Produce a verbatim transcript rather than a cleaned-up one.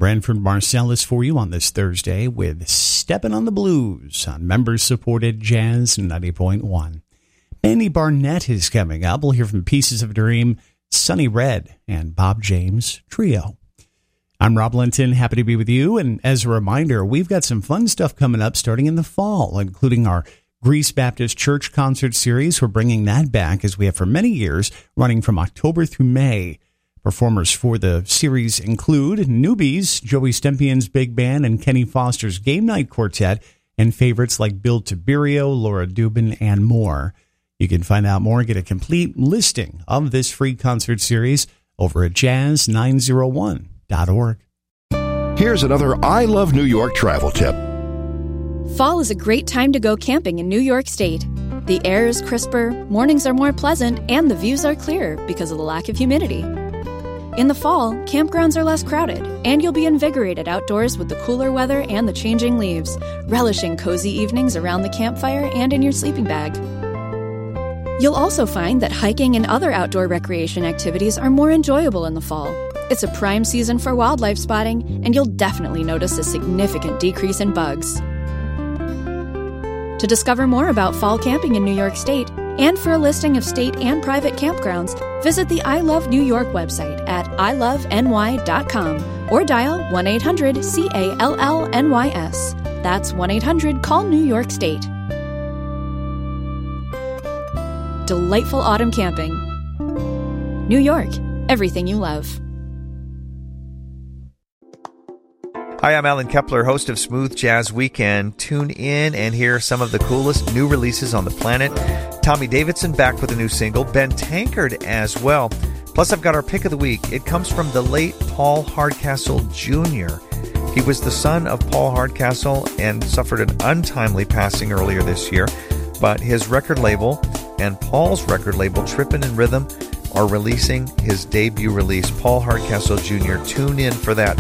Branford Marsalis for you on this Thursday with Steppin' on the Blues on member-supported Jazz ninety point one. Benny Barnett is coming up. We'll hear from Pieces of a Dream, Sonny Red, and Bob James Trio. I'm Rob Linton, happy to be with you. And as a reminder, we've got some fun stuff coming up starting in the fall, including our Greece Baptist Church concert series. We're bringing that back as we have for many years, running from October through May. Performers for the series include Newbies, Joey Stempion's Big Band, and Kenny Foster's Game Night Quartet, and favorites like Bill Tiberio, Laura Dubin, and more. You can find out more and get a complete listing of this free concert series over at jazz nine oh one dot org. Here's another I Love New York travel tip. Fall is a great time to go camping in New York State. The air is crisper, mornings are more pleasant, and the views are clearer because of the lack of humidity. In the fall, campgrounds are less crowded, and you'll be invigorated outdoors with the cooler weather and the changing leaves, relishing cozy evenings around the campfire and in your sleeping bag. You'll also find that hiking and other outdoor recreation activities are more enjoyable in the fall. It's a prime season for wildlife spotting, and you'll definitely notice a significant decrease in bugs. To discover more about fall camping in New York State, and for a listing of state and private campgrounds, visit the I Love New York website at i love n y dot com or dial one eight hundred C A L L N Y S. That's one eight hundred call New York State. Delightful autumn camping. New York, everything you love. Hi, I'm Alan Kepler, host of Smooth Jazz Weekend. Tune in and hear some of the coolest new releases on the planet. Tommy Davidson back with a new single, Ben Tankard as well. Plus, I've got our pick of the week. It comes from the late Paul Hardcastle Junior He was the son of Paul Hardcastle and suffered an untimely passing earlier this year. But his record label and Paul's record label, Trippin' in Rhythm, are releasing his debut release, Paul Hardcastle Junior Tune in for that.